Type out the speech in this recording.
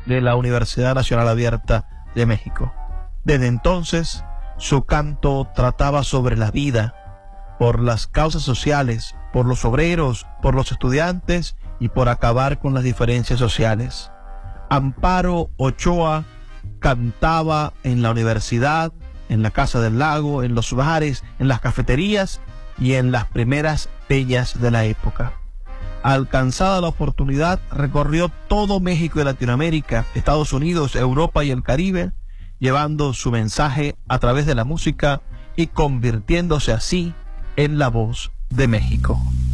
de la Universidad Nacional Abierta de México. Desde entonces, su canto trataba sobre la vida, por las causas sociales, por los obreros, por los estudiantes y por acabar con las diferencias sociales. Amparo Ochoa cantaba en la universidad, en la Casa del Lago, en los bares, en las cafeterías y en las primeras peñas de la época. Alcanzada la oportunidad, recorrió todo México y Latinoamérica, Estados Unidos, Europa y el Caribe, llevando su mensaje a través de la música y convirtiéndose así en la voz de México.